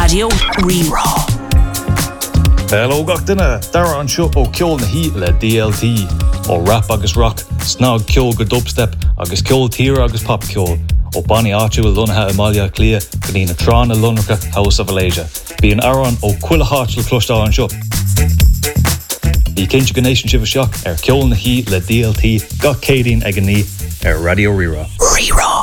Radio Rerá. Hello gach duine, dara an seo ó ceol na hí le DLT, ó rap agus rock, snog ceol go dubstep, agus ceol tíre agus pop ceol, ó Bonnie áitiúil lunathe Amalia Clia, go dtí na trán na lunracha House of Alasia. Bí an aran ó cuila hátil clúistá an seo. Ní cinse go nation sibh seach ceol na hí le DLT gach cédín ag an ní Radio Rerá. Rerá.